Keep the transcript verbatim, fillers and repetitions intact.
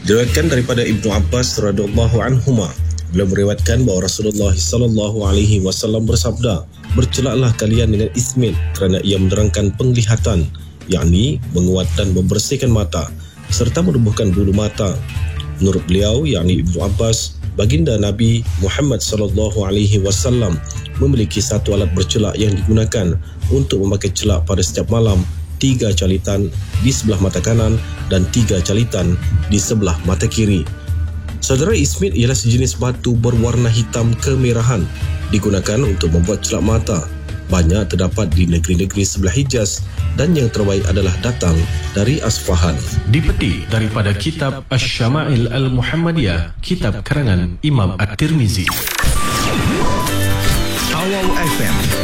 Diriwayatkan daripada Ibnu Abbas radhiyallahu anhuma, beliau meriwayatkan bahawa Rasulullah sallallahu alaihi wasallam bersabda, "Bercelaklah kalian dengan ismit kerana ia menerangkan penglihatan, yakni menguat dan membersihkan mata serta menumbuhkan bulu mata." Menurut beliau, yakni Ibnu Abbas, baginda Nabi Muhammad sallallahu alaihi wasallam memiliki satu alat bercelak yang digunakan untuk memakai celak pada setiap malam, tiga calitan di sebelah mata kanan dan tiga calitan di sebelah mata kiri. Saudara, ismit ialah sejenis batu berwarna hitam kemerahan, digunakan untuk membuat celak mata. Banyak terdapat di negeri-negeri sebelah Hijaz dan yang terbaik adalah datang dari Asfahan. Dipetik daripada kitab Asy-Syama'il Al-Muhammadiyah, kitab karangan Imam At-Tirmizi. Awal F M